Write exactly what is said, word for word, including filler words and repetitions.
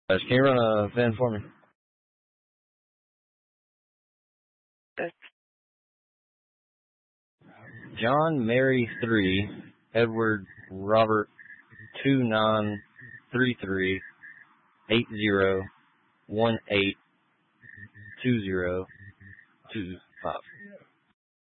Guys, can you run a V I N for me? John Mary three, Edward Robert two nine three three eight zero one eight two zero two five.